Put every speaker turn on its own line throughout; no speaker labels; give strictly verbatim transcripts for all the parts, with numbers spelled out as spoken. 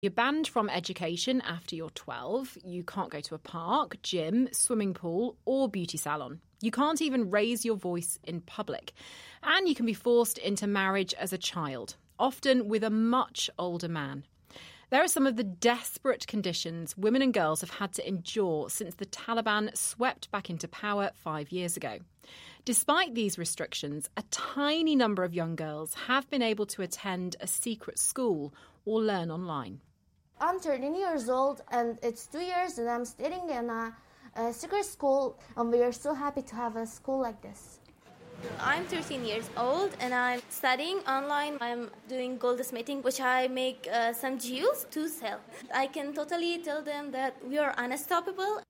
You're banned from education after you're twelve. You can't go to a park, gym, swimming pool or beauty salon. You can't even raise your voice in public. And you can be forced into marriage as a child, often with a much older man. There are some of the desperate conditions women and girls have had to endure since the Taliban swept back into power five years ago. Despite these restrictions, a tiny number of young girls have been able to attend a secret school or learn online.
I'm thirteen years old and it's two years that I'm studying in a, a secret school, and we are so happy to have a school like this.
I'm thirteen years old and I'm studying online. I'm doing goldsmithing, which I make uh, some jewels to sell. I can totally tell them that we are unstoppable.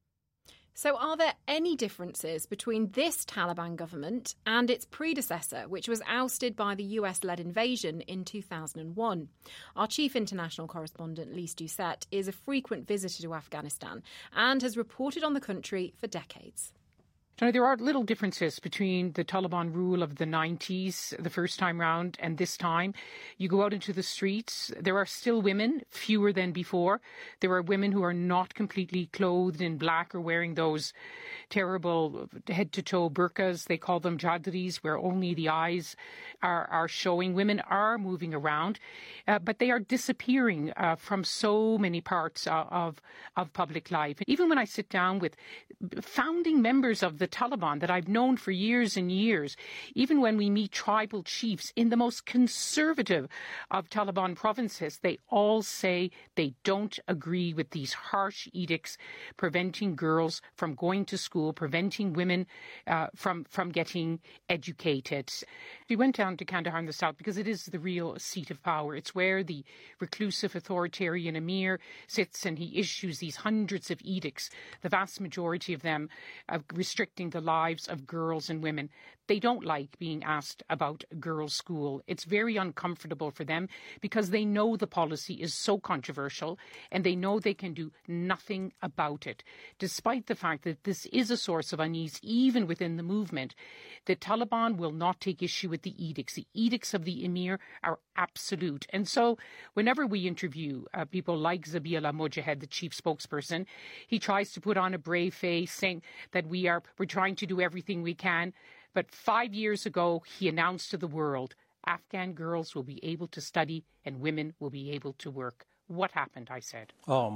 So are there any differences between this Taliban government and its predecessor, which was ousted by the U S-led invasion in two thousand one? Our chief international correspondent, Lise Doucette, is a frequent visitor to Afghanistan and has reported on the country for decades.
Now, there are little differences between the Taliban rule of the nineties, the first time round, and this time. You go out into the streets, there are still women, fewer than before. There are women who are not completely clothed in black or wearing those terrible head-to-toe burqas. They call them jadris, where only the eyes are, are showing. Women are moving around, uh, but they are disappearing uh, from so many parts of, of, of public life. Even when I sit down with founding members of the Taliban that I've known for years and years, even when we meet tribal chiefs in the most conservative of Taliban provinces, they all say they don't agree with these harsh edicts preventing girls from going to school, preventing women uh, from, from getting educated. We went down to Kandahar in the south because it is the real seat of power. It's where the reclusive authoritarian emir sits, and he issues these hundreds of edicts, the vast majority of them uh, restricting the lives of girls and women. They don't like being asked about girls' school. It's very uncomfortable for them because they know the policy is so controversial and they know they can do nothing about it. Despite the fact that this is a source of unease even within the movement, the Taliban will not take issue with the edicts. The edicts of the emir are absolute. And so whenever we interview uh, people like Zabiullah Mojahed, the chief spokesperson, he tries to put on a brave face saying that we are we're trying to do everything we can. But five years ago, he announced to the world, Afghan girls will be able to study and women will be able to work. What happened, I said.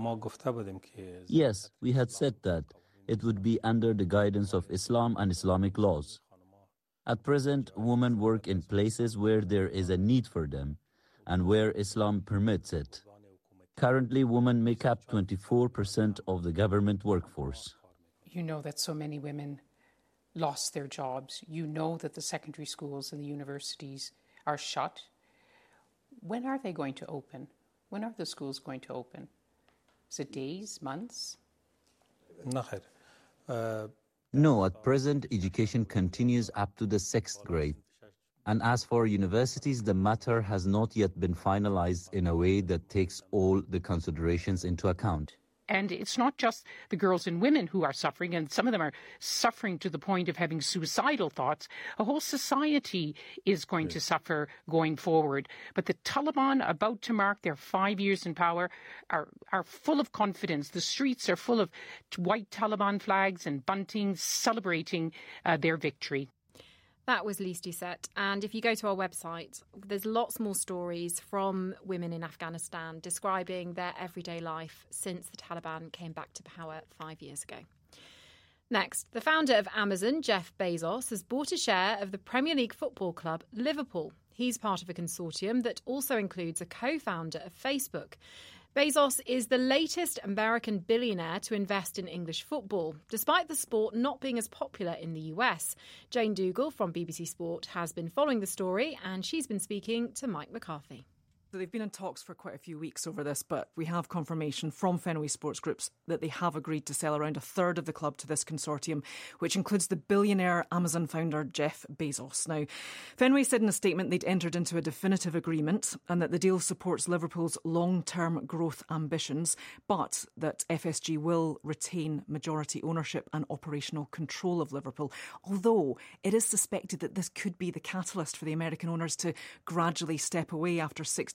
Yes, we had said that. It would be under the guidance of Islam and Islamic laws. At present, women work in places where there is a need for them and where Islam permits it. Currently, women make up twenty-four percent of the government workforce.
You know that so many women lost their jobs. You know that the secondary schools and the universities are shut. When are they going to open? When are the schools going to open? Is it days, months?
Uh, no, at present, education continues up to the sixth grade. And as for universities, the matter has not yet been finalized in a way that takes all the considerations into account.
And it's not just the girls and women who are suffering, and some of them are suffering to the point of having suicidal thoughts. A whole society is going to suffer going forward. But the Taliban, about to mark their five years in power, are, are full of confidence. The streets are full of white Taliban flags and bunting celebrating uh, their victory.
That was Lise Doucette. And if you go to our website, there's lots more stories from women in Afghanistan describing their everyday life since the Taliban came back to power five years ago. Next, the founder of Amazon, Jeff Bezos, has bought a share of the Premier League football club Liverpool. He's part of a consortium that also includes a co-founder of Facebook. Bezos is the latest American billionaire to invest in English football, despite the sport not being as popular in the U S. Jane Dougal from B B C Sport has been following the story, and she's been speaking to Mike McCarthy.
So they've been in talks for quite a few weeks over this, but we have confirmation from Fenway Sports Groups that they have agreed to sell around a third of the club to this consortium, which includes the billionaire Amazon founder Jeff Bezos. Now, Fenway said in a statement they'd entered into a definitive agreement and that the deal supports Liverpool's long-term growth ambitions, but that F S G will retain majority ownership and operational control of Liverpool, although it is suspected that this could be the catalyst for the American owners to gradually step away after sixteen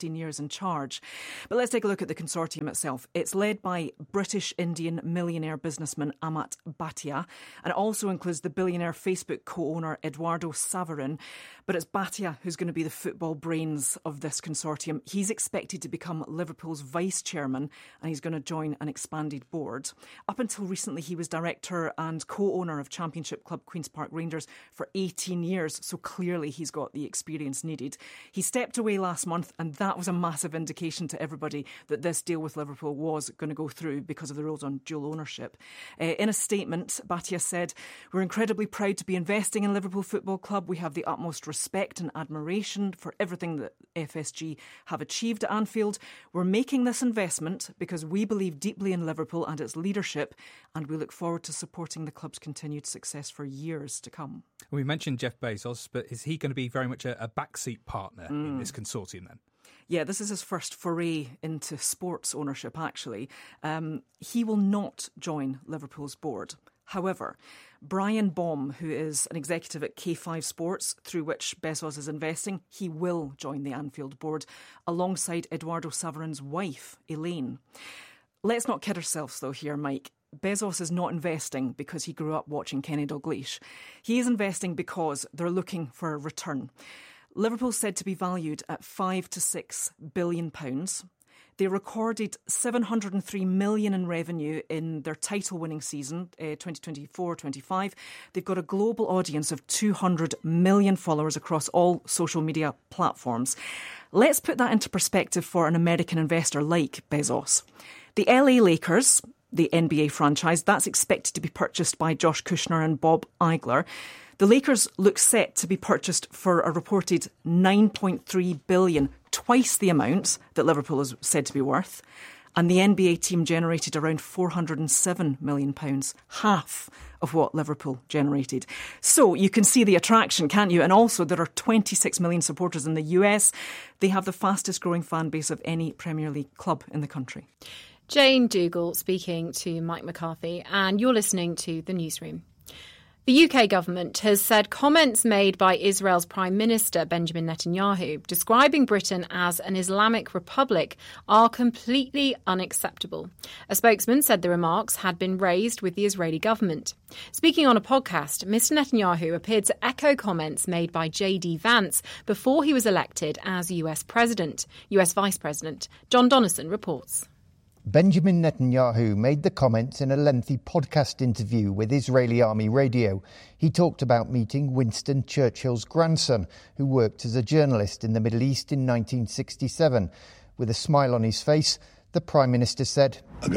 eighteen years in charge. But let's take a look at the consortium itself. It's led by British-Indian millionaire businessman Amit Bhatia, and it also includes the billionaire Facebook co-owner Eduardo Saverin. But it's Bhatia who's going to be the football brains of this consortium. He's expected to become Liverpool's vice-chairman, and he's going to join an expanded board. Up until recently, he was director and co-owner of Championship club Queen's Park Rangers for eighteen years, so clearly he's got the experience needed. He stepped away last month, and that was a massive indication to everybody that this deal with Liverpool was going to go through because of the rules on dual ownership. Uh, in a statement, Bhatia said, "We're incredibly proud to be investing in Liverpool Football Club. We have the utmost respect and admiration for everything that F S G have achieved at Anfield. We're making this investment because we believe deeply in Liverpool and its leadership, and we look forward to supporting the club's continued success for years to come."
We mentioned Jeff Bezos, but is he going to be very much a, a backseat partner mm. in this consortium then?
Yeah, this is his first foray into sports ownership, actually. Um, he will not join Liverpool's board. However, Brian Baum, who is an executive at K five Sports, through which Bezos is investing, he will join the Anfield board alongside Eduardo Saverin's wife, Elaine. Let's not kid ourselves, though, here, Mike. Bezos is not investing because he grew up watching Kenny Dalglish. He is investing because they're looking for a return. Liverpool's said to be valued at five to six billion pounds. They recorded seven hundred three million in revenue in their title-winning season, uh, twenty twenty-four twenty-five. They've got a global audience of two hundred million followers across all social media platforms. Let's put that into perspective for an American investor like Bezos. The L A Lakers, the N B A franchise, that's expected to be purchased by Josh Kushner and Bob Iger. The Lakers look set to be purchased for a reported nine point three billion dollars, twice the amount that Liverpool is said to be worth. And the N B A team generated around four hundred seven million pounds, half of what Liverpool generated. So you can see the attraction, can't you? And also there are twenty-six million supporters in the U S. They have the fastest growing fan base of any Premier League club in the country.
Jane Dougal speaking to Mike McCarthy, and you're listening to The Newsroom. The U K government has said comments made by Israel's Prime Minister Benjamin Netanyahu describing Britain as an Islamic republic are completely unacceptable. A spokesman said the remarks had been raised with the Israeli government. Speaking on a podcast, Mister Netanyahu appeared to echo comments made by J D Vance before he was elected as U S President. U S Vice President John Donnison reports.
Benjamin Netanyahu made the comments in a lengthy podcast interview with Israeli Army Radio. He talked about meeting Winston Churchill's grandson, who worked as a journalist in the Middle East in nineteen sixty-seven. With a smile on his face, the Prime Minister said,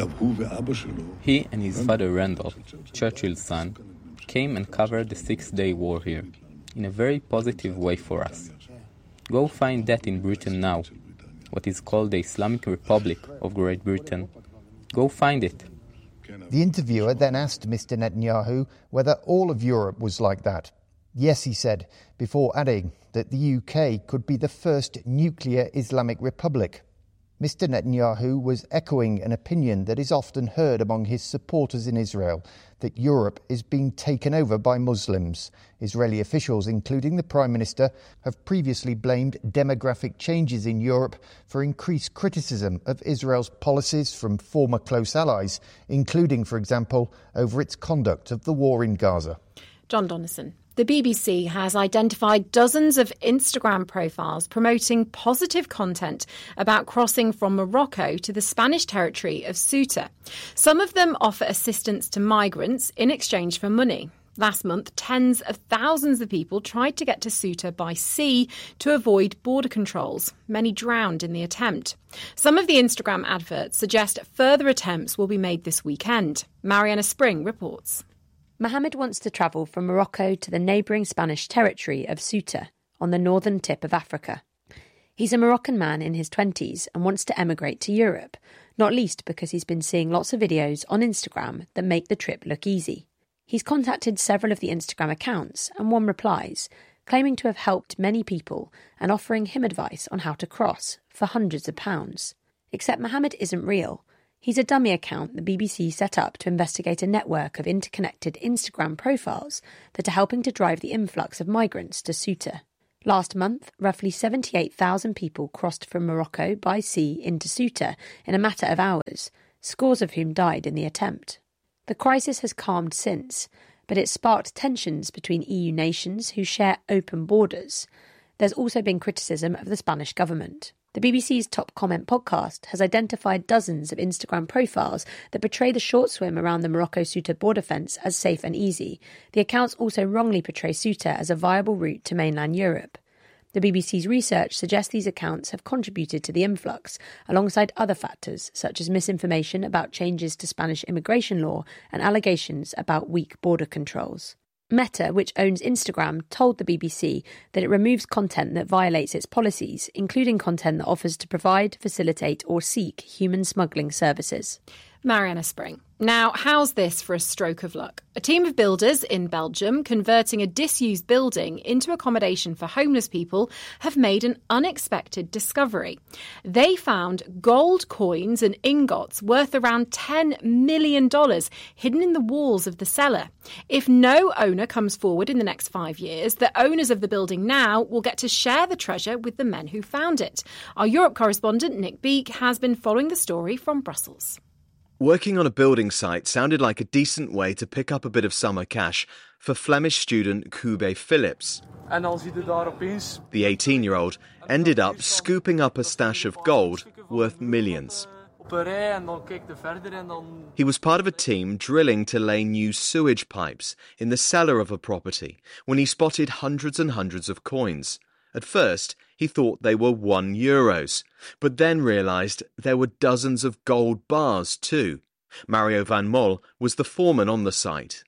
"He and his father Randolph, Churchill's son, came and covered the Six-Day War here, in a very positive way for us. Go find that in Britain now. What is called the Islamic Republic of Great Britain. Go find it."
The interviewer then asked Mister Netanyahu whether all of Europe was like that. Yes, he said, before adding that the U K could be the first nuclear Islamic republic. Mister Netanyahu was echoing an opinion that is often heard among his supporters in Israel, that Europe is being taken over by Muslims. Israeli officials, including the Prime Minister, have previously blamed demographic changes in Europe for increased criticism of Israel's policies from former close allies, including, for example, over its conduct of the war in Gaza.
John Donnison. The B B C has identified dozens of Instagram profiles promoting positive content about crossing from Morocco to the Spanish territory of Ceuta. Some of them offer assistance to migrants in exchange for money. Last month, tens of thousands of people tried to get to Ceuta by sea to avoid border controls. Many drowned in the attempt. Some of the Instagram adverts suggest further attempts will be made this weekend. Mariana Spring reports.
Mohammed wants to travel from Morocco to the neighbouring Spanish territory of Ceuta, on the northern tip of Africa. He's a Moroccan man in his twenties and wants to emigrate to Europe, not least because he's been seeing lots of videos on Instagram that make the trip look easy. He's contacted several of the Instagram accounts, and one replies, claiming to have helped many people and offering him advice on how to cross for hundreds of pounds. Except Mohammed isn't real. He's a dummy account the B B C set up to investigate a network of interconnected Instagram profiles that are helping to drive the influx of migrants to Ceuta. Last month, roughly seventy-eight thousand people crossed from Morocco by sea into Ceuta in a matter of hours, scores of whom died in the attempt. The crisis has calmed since, but it sparked tensions between E U nations who share open borders. There's also been criticism of the Spanish government. The B B C's Top Comment podcast has identified dozens of Instagram profiles that portray the short swim around the Morocco-Ceuta border fence as safe and easy. The accounts also wrongly portray Ceuta as a viable route to mainland Europe. The B B C's research suggests these accounts have contributed to the influx, alongside other factors such as misinformation about changes to Spanish immigration law and allegations about weak border controls. Meta, which owns Instagram, told the B B C that it removes content that violates its policies, including content that offers to provide, facilitate or seek human smuggling services.
Mariana Spring. Now, how's this for a stroke of luck? A team of builders in Belgium converting a disused building into accommodation for homeless people have made an unexpected discovery. They found gold coins and ingots worth around ten million dollars hidden in the walls of the cellar. If no owner comes forward in the next five years, the owners of the building now will get to share the treasure with the men who found it. Our Europe correspondent Nick Beake has been following the story from Brussels.
Working on a building site sounded like a decent way to pick up a bit of summer cash for Flemish student Kube Phillips. The eighteen-year-old ended up scooping up a stash of gold worth millions. He was part of a team drilling to lay new sewage pipes in the cellar of a property when he spotted hundreds and hundreds of coins. At first, he thought they were one euros, but then realised there were dozens of gold bars too. Mario van Mol was the foreman on the site.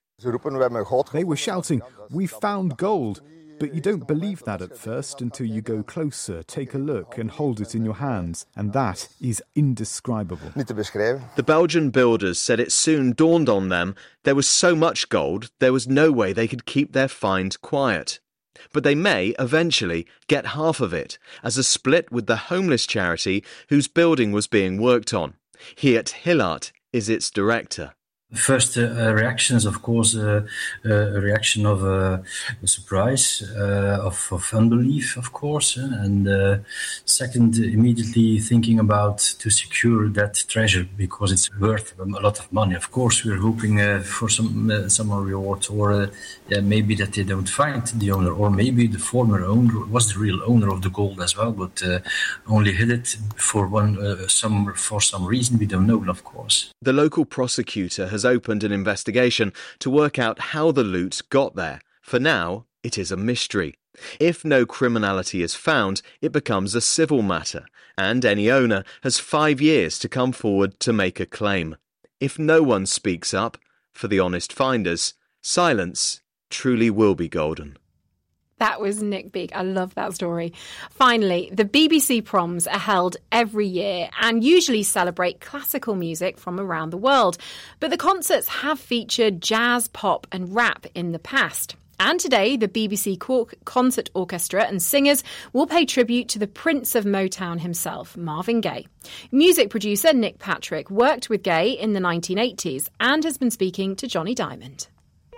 They were shouting, "We found gold!" But you don't believe that at first until you go closer, take a look and hold it in your hands. And that is indescribable.
The Belgian builders said it soon dawned on them there was so much gold, there was no way they could keep their find quiet. But they may eventually get half of it as a split with the homeless charity whose building was being worked on. Geert Hillart is its director.
The first uh, reaction is, of course, uh, uh, a reaction of uh, surprise, uh, of, of unbelief, of course, uh, and uh, second, immediately thinking about to secure that treasure because it's worth a lot of money. Of course, we're hoping uh, for some uh, some reward, or uh, yeah, maybe that they don't find the owner, or maybe the former owner was the real owner of the gold as well, but uh, only hid it for one uh, some for some reason we don't know, of course.
The local prosecutor has opened an investigation to work out how the loot got there. For now, it is a mystery. If no criminality is found, it becomes a civil matter, and any owner has five years to come forward to make a claim. If no one speaks up, for the honest finders, silence truly will be golden.
That was Nick Beake. I love that story. Finally, the B B C Proms are held every year and usually celebrate classical music from around the world. But the concerts have featured jazz, pop and rap in the past. And today, the B B C Concert Orchestra and singers will pay tribute to the Prince of Motown himself, Marvin Gaye. Music producer Nick Patrick worked with Gaye in the nineteen eighties and has been speaking to Johnny Diamond.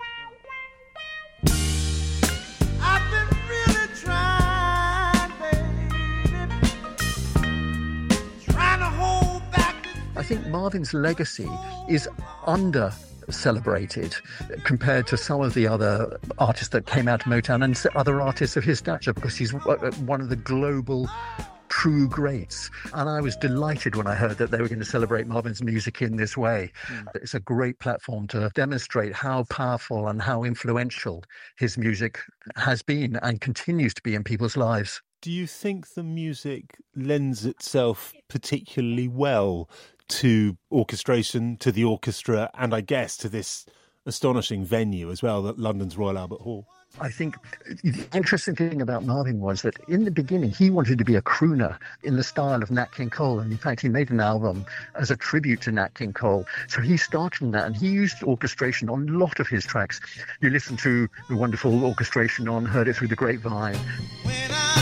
I think Marvin's legacy is under celebrated compared to some of the other artists that came out of Motown and other artists of his stature, because he's one of the global true greats. And I was delighted when I heard that they were going to celebrate Marvin's music in this way. Mm. It's a great platform to demonstrate how powerful and how influential his music has been and continues to be in people's lives.
Do you think the music lends itself particularly well to orchestration, to the orchestra, and I guess to this astonishing venue as well, that London's Royal Albert Hall?
I think the interesting thing about Marvin was that in the beginning he wanted to be a crooner in the style of Nat King Cole, and in fact he made an album as a tribute to Nat King Cole. So he started in that, and he used orchestration on a lot of his tracks. You listen to the wonderful orchestration on Heard It Through the Grapevine.